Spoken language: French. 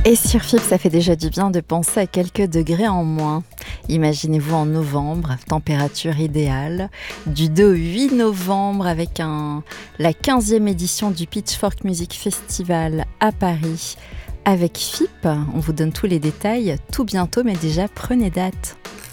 Et sur FIP, ça fait déjà du bien de penser à quelques degrés en moins. Imaginez-vous en novembre, température idéale, du 2 au 8 novembre avec la 15e édition du Pitchfork Music Festival à Paris. Avec FIP, on vous donne tous les détails tout bientôt, mais déjà prenez date.